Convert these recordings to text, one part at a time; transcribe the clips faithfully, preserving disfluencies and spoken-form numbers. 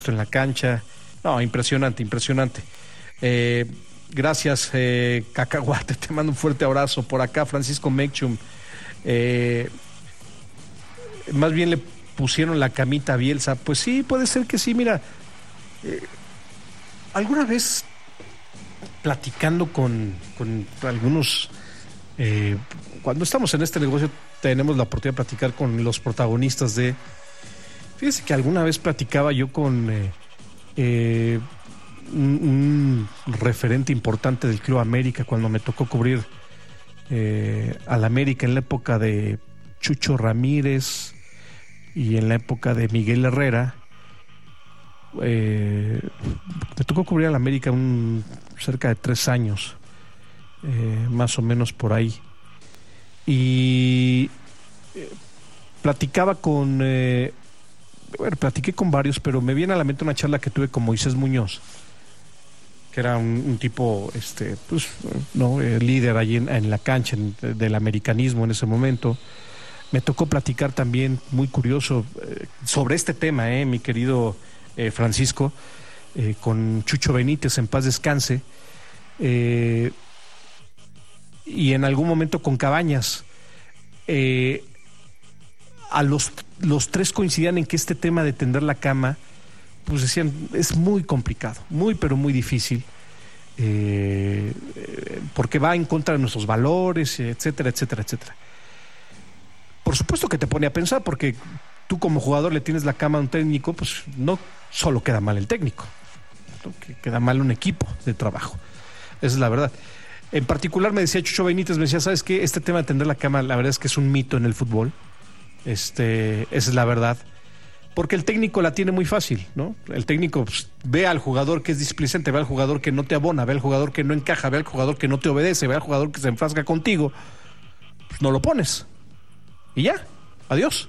en la cancha. No, impresionante, impresionante. Eh, gracias, eh, Cacahuate, te mando un fuerte abrazo. Por acá, Francisco Mechum. Eh, más bien le pusieron la camita a Bielsa. Pues sí, puede ser que sí, mira. Eh, alguna vez platicando con, con algunos... Eh, cuando estamos en este negocio tenemos la oportunidad de platicar con los protagonistas de... Fíjese que alguna vez platicaba yo con eh, eh, un, un referente importante del Club América cuando me tocó cubrir eh, al América en la época de Chucho Ramírez y en la época de Miguel Herrera. Eh, me tocó cubrir al América un, cerca de tres años, eh, más o menos por ahí. Y eh, platicaba con... Eh, Bueno, platiqué con varios, pero me viene a la mente una charla que tuve con Moisés Muñoz, que era un, un tipo, este, pues, no, eh, líder allí en, en la cancha en, del americanismo en ese momento. Me tocó platicar también, muy curioso, eh, sobre este tema, eh, mi querido eh, Francisco, eh, con Chucho Benítez, en paz descanse, eh, y en algún momento con Cabañas. Eh, a los los tres coincidían en que este tema de tender la cama, pues decían, es muy complicado, muy pero muy difícil, eh, porque va en contra de nuestros valores, etcétera, etcétera, etcétera. Por supuesto que te pone a pensar, porque tú como jugador le tienes la cama a un técnico, pues no solo queda mal el técnico, ¿no? Que queda mal un equipo de trabajo. Esa es la verdad. En particular me decía Chucho Benítez, me decía, ¿sabes qué? Este tema de tender la cama, la verdad es que es un mito en el fútbol. Este, esa es la verdad, porque el técnico la tiene muy fácil, ¿no? El técnico, pues, ve al jugador que es displicente, ve al jugador que no te abona, ve al jugador que no encaja, ve al jugador que no te obedece, ve al jugador que se enfrasca contigo, pues no lo pones y ya, adiós.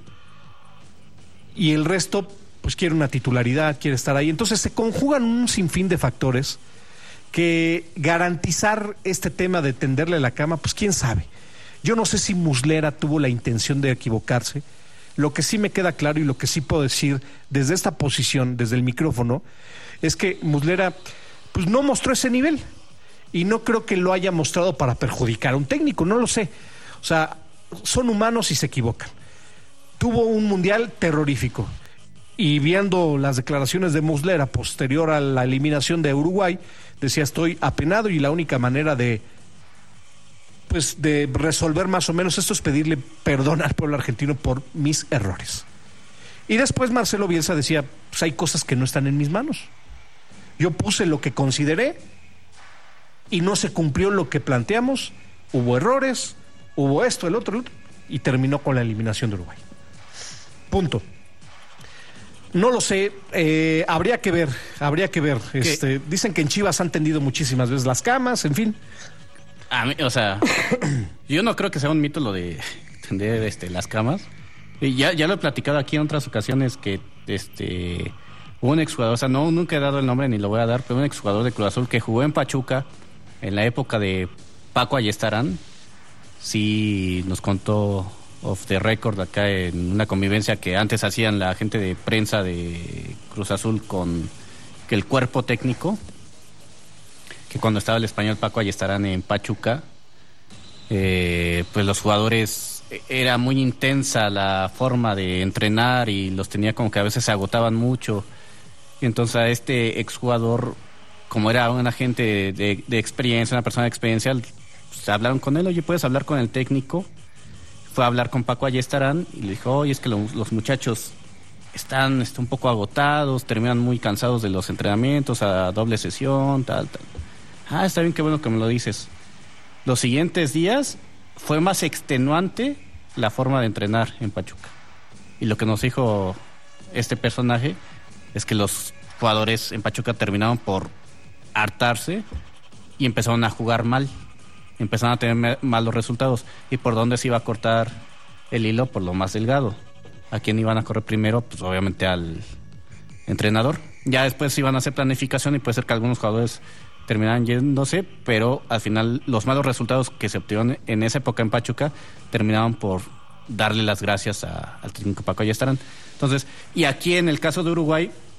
Y el resto, pues quiere una titularidad, quiere estar ahí. Entonces se conjugan un sinfín de factores que garantizar este tema de tenderle la cama, pues quién sabe. Yo no sé si Muslera tuvo la intención de equivocarse. Lo que sí me queda claro y lo que sí puedo decir desde esta posición, desde el micrófono, es que Muslera pues no mostró ese nivel. Y no creo que lo haya mostrado para perjudicar a un técnico, no lo sé. O sea, son humanos y se equivocan. Tuvo un mundial terrorífico. Y viendo las declaraciones de Muslera posterior a la eliminación de Uruguay, decía, estoy apenado y la única manera de... pues de resolver más o menos esto es pedirle perdón al pueblo argentino por mis errores. Y después Marcelo Bielsa decía, pues hay cosas que no están en mis manos. Yo puse lo que consideré y no se cumplió lo que planteamos, hubo errores, hubo esto, el otro, el otro, y terminó con la eliminación de Uruguay. Punto. No lo sé, eh, habría que ver, habría que ver. Este, dicen que en Chivas han tendido muchísimas veces las camas, en fin. A mí, o sea, yo no creo que sea un mito lo de tender este, las camas. Y ya, ya lo he platicado aquí en otras ocasiones que este un exjugador, o sea, no, nunca he dado el nombre ni lo voy a dar, pero un exjugador de Cruz Azul que jugó en Pachuca en la época de Paco Ayestarán, sí nos contó off the record acá en una convivencia que antes hacían la gente de prensa de Cruz Azul con que el cuerpo técnico, que cuando estaba el español Paco Ayestarán en Pachuca, eh, pues los jugadores, era muy intensa la forma de entrenar y los tenía como que a veces se agotaban mucho. Y entonces a este exjugador, como era un agente de, de, de experiencia, una persona de experiencia, pues, hablaron con él, oye, ¿puedes hablar con el técnico? Fue a hablar con Paco Ayestarán y le dijo, oye, es que lo, los muchachos están, están un poco agotados, terminan muy cansados de los entrenamientos a doble sesión, tal, tal. Ah, está bien, qué bueno que me lo dices. Los siguientes días fue más extenuante la forma de entrenar en Pachuca. Y lo que nos dijo este personaje es que los jugadores en Pachuca terminaron por hartarse y empezaron a jugar mal. Empezaron a tener malos resultados. ¿Y por dónde se iba a cortar el hilo? Por lo más delgado. ¿A quién iban a correr primero? Pues obviamente al entrenador. Ya después iban a hacer planificación y puede ser que algunos jugadores terminaban yéndose, pero al final los malos resultados que se obtuvieron en esa época en Pachuca terminaban por darle las gracias a, al técnico Paco Ayestarán. Entonces, y aquí en el caso de Uruguay,